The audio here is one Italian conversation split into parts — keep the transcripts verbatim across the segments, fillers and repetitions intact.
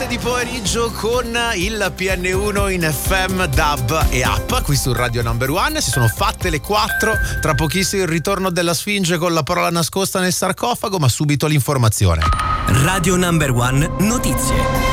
Di pomeriggio con il P N uno in F M, D A B e app qui su Radio Number One. Si sono fatte le quattro, tra pochissimo il ritorno della Sfinge con la parola nascosta nel sarcofago, ma subito l'informazione. Radio Number One Notizie.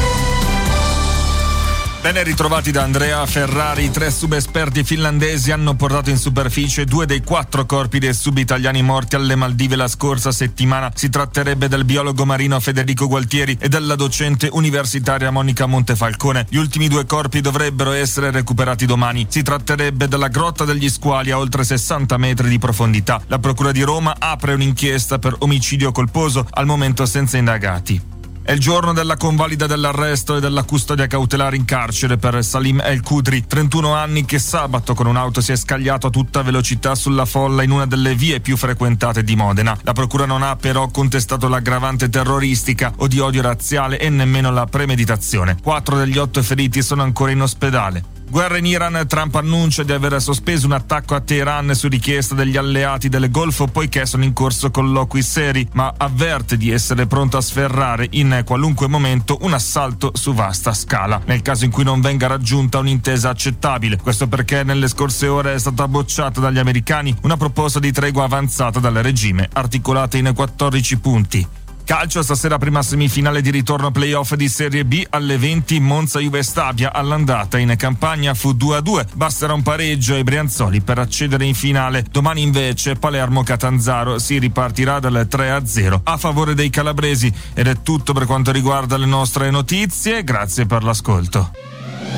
Ben ritrovati da Andrea Ferrari. Tre subesperti finlandesi hanno portato in superficie due dei quattro corpi dei sub-italiani morti alle Maldive la scorsa settimana. Si tratterebbe del biologo marino Federico Gualtieri e della docente universitaria Monica Montefalcone. Gli ultimi due corpi dovrebbero essere recuperati domani. Si tratterebbe della Grotta degli Squali a oltre sessanta metri di profondità. La Procura di Roma apre un'inchiesta per omicidio colposo, al momento senza indagati. È il giorno della convalida dell'arresto e della custodia cautelare in carcere per Salim El Kudri, trentuno anni, che sabato con un'auto si è scagliato a tutta velocità sulla folla in una delle vie più frequentate di Modena. La procura non ha però contestato l'aggravante terroristica o di odio razziale e nemmeno la premeditazione. Quattro degli otto feriti sono ancora in ospedale. Guerra in Iran. Trump annuncia di aver sospeso un attacco a Teheran su richiesta degli alleati del Golfo poiché sono in corso colloqui seri, ma avverte di essere pronto a sferrare in qualunque momento un assalto su vasta scala, nel caso in cui non venga raggiunta un'intesa accettabile. Questo perché nelle scorse ore è stata bocciata dagli americani una proposta di tregua avanzata dal regime, articolata in quattordici punti. Calcio, stasera prima semifinale di ritorno playoff di Serie B alle venti, Monza Juve Stabia. All'andata in Campania fu due a due, basterà un pareggio ai brianzoli per accedere in finale. Domani invece Palermo Catanzaro, si ripartirà dal tre a zero a favore dei calabresi. Ed è tutto per quanto riguarda le nostre notizie, grazie per l'ascolto.